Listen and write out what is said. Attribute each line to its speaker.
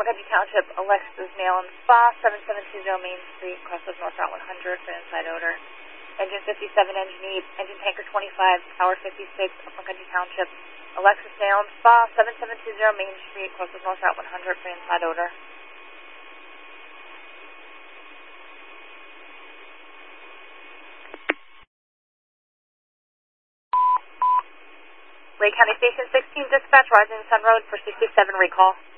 Speaker 1: McKenzie Township, Alexis Nail and Spa, 7720 Main Street, Crossroads North Route 100 for inside odor. Engine 57, engine E, engine tanker 25, tower 56, McKenzie Township, Alexis Nail and Spa, 7720 Main Street, Crossroads North Route 100 for inside odor. Lake County Station 16, dispatch, Rising Sun Road for 67 recall.